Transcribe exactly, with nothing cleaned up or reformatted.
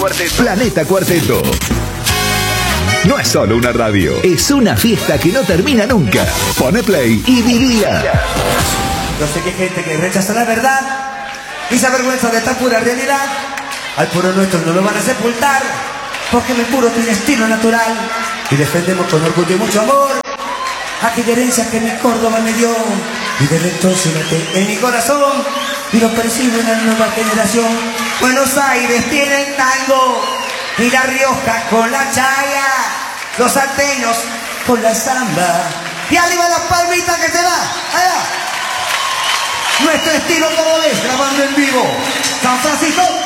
Cuarteto. Planeta Cuarteto. No es solo una radio, es una fiesta que no termina nunca. Pone play y vivila. Yo sé que hay gente que rechaza la verdad y se avergüenza de esta pura realidad. Al puro nuestro no lo van a sepultar, porque el puro tiene estilo natural. Y defendemos con orgullo y mucho amor aquella herencia que mi Córdoba me dio. Y desde entonces mete en mi corazón y lo percibo en la nueva generación. Buenos Aires tiene el tango y La Rioja con la chaya, los salteños con la samba y arriba las palmitas que se va. Allá. Nuestro estilo como ves, grabando en vivo. San Francisco.